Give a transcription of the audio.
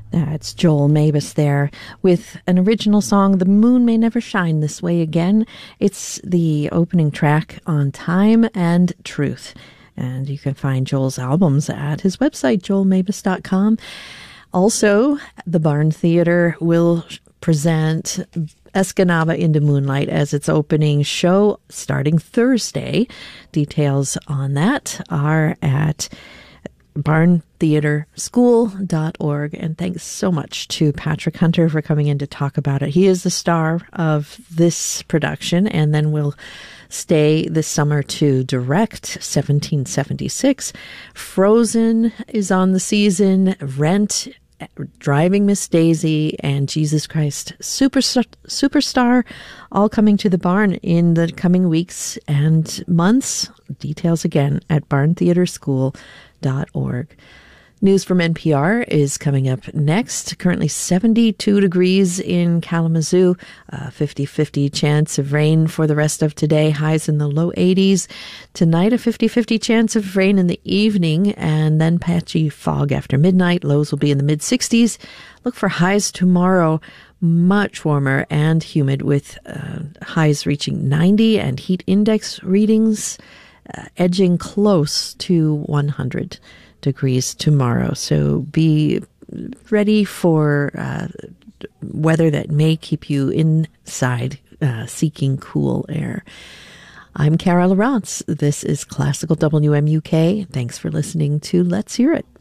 It's Joel Mabus there with an original song, The Moon May Never Shine This Way Again. It's the opening track on Time and Truth. And you can find Joel's albums at his website, joelmabus.com. Also, the Barn Theater will present Escanaba into Moonlight as its opening show starting Thursday. Details on that are at barntheaterschool.org. And thanks so much to Patrick Hunter for coming in to talk about it. He is the star of this production, and then we'll stay this summer to direct 1776. Frozen is on the season. Rent, Driving Miss Daisy, and Jesus Christ Superstar, all coming to the Barn in the coming weeks and months. Details again at barntheaterschool.org. News from NPR is coming up next. Currently 72 degrees in Kalamazoo, 50-50 chance of rain for the rest of today, highs in the low 80s. Tonight, a 50-50 chance of rain in the evening, and then patchy fog after midnight. Lows will be in the mid-60s. Look for highs tomorrow, much warmer and humid, with highs reaching 90 and heat index readings edging close to 100 degrees tomorrow. So be ready for weather that may keep you inside seeking cool air. I'm Cara Lawrence. This is Classical WMUK. Thanks for listening to Let's Hear It.